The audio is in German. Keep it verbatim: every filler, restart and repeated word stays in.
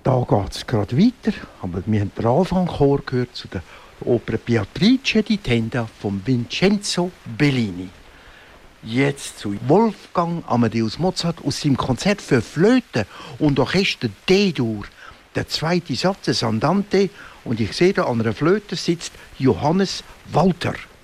Da geht es gerade weiter, aber wir haben den Anfangschor gehört zu der Oper Beatrice di Tenda von Vincenzo Bellini. Jetzt zu Wolfgang Amadeus Mozart aus seinem Konzert für Flöte und Orchester D-Dur. Der zweite Satz des Andante, und ich sehe da an einer Flöte sitzt Johannes Walter.